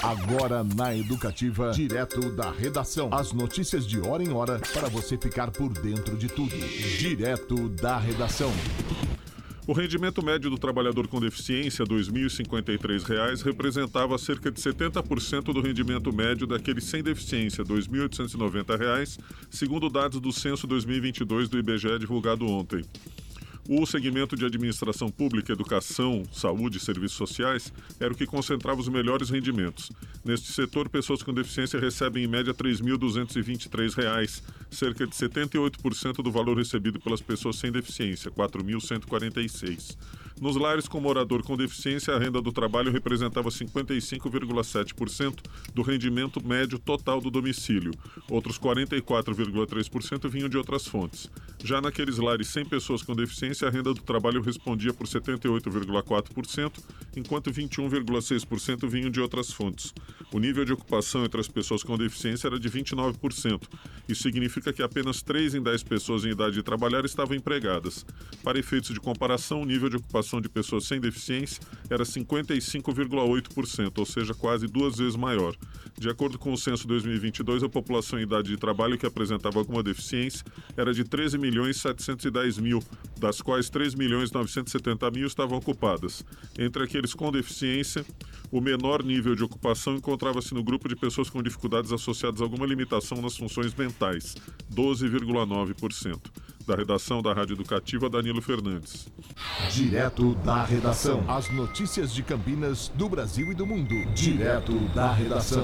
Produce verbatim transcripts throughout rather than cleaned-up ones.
Agora na Educativa, direto da redação. As notícias de hora em hora para você ficar por dentro de tudo. Direto da redação. O rendimento médio do trabalhador com deficiência, dois mil e cinquenta e três reais, representava cerca de setenta por cento do rendimento médio daquele sem deficiência, dois mil oitocentos e noventa reais, segundo dados do Censo dois mil e vinte e dois do I B G E divulgado ontem. O segmento de administração pública, educação, saúde e serviços sociais era o que concentrava os melhores rendimentos. Neste setor, pessoas com deficiência recebem em média três mil duzentos e vinte e três reais, cerca de setenta e oito por cento do valor recebido pelas pessoas sem deficiência, quatro mil cento e quarenta e seis. Nos lares com morador com deficiência, a renda do trabalho representava cinquenta e cinco vírgula sete por cento do rendimento médio total do domicílio. Outros quarenta e quatro vírgula três por cento vinham de outras fontes. Já naqueles lares sem pessoas com deficiência, a renda do trabalho respondia por setenta e oito vírgula quatro por cento, enquanto vinte e um vírgula seis por cento vinham de outras fontes. O nível de ocupação entre as pessoas com deficiência era de vinte e nove por cento. Isso significa que apenas três em dez pessoas em idade de trabalhar estavam empregadas. Para efeitos de comparação, o nível de ocupação de pessoas sem deficiência era cinquenta e cinco vírgula oito por cento, ou seja, quase duas vezes maior. De acordo com o Censo dois mil e vinte e dois, a população em idade de trabalho que apresentava alguma deficiência era de treze milhões setecentos e dez mil, das quais três milhões novecentos e setenta mil estavam ocupadas. Entre aqueles com deficiência, o menor nível de ocupação encontrava-se no grupo de pessoas com dificuldades associadas a alguma limitação nas funções mentais, doze vírgula nove por cento. Da redação da Rádio Educativa, Danilo Fernandes. Direto da redação. As notícias de Campinas, do Brasil e do mundo. Direto da redação.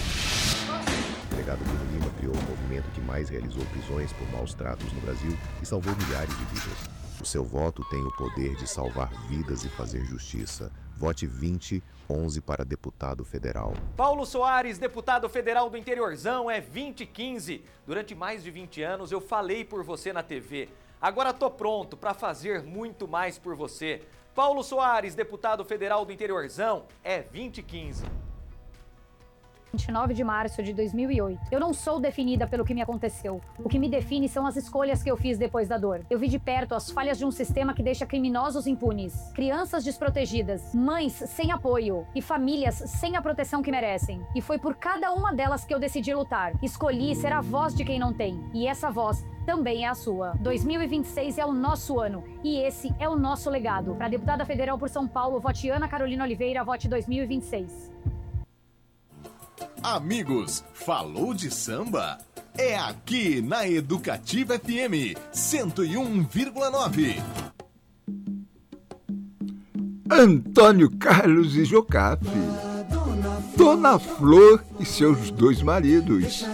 O delegado Bruno Lima criou o movimento que mais realizou prisões por maus tratos no Brasil e salvou milhares de vidas. O seu voto tem o poder de salvar vidas e fazer justiça. Vote vinte, onze para deputado federal. Paulo Soares, deputado federal do Interiorzão, é vinte quinze. Durante mais de vinte anos eu falei por você na T V. Agora tô pronto para fazer muito mais por você. Paulo Soares, deputado federal do Interiorzão, é vinte quinze. vinte e nove de março de dois mil e oito. Eu não sou definida pelo que me aconteceu. O que me define são as escolhas que eu fiz depois da dor. Eu vi de perto as falhas de um sistema que deixa criminosos impunes, crianças desprotegidas, mães sem apoio e famílias sem a proteção que merecem. E foi por cada uma delas que eu decidi lutar. Escolhi ser a voz de quem não tem. E essa voz também é a sua. dois mil e vinte e seis é o nosso ano e esse é o nosso legado. Para deputada federal por São Paulo, vote Ana Carolina Oliveira, vote dois mil e vinte e seis. Amigos, falou de samba? É aqui na Educativa F M cento e um vírgula nove. Antônio Carlos e Jocafe, Dona Flor e seus dois maridos.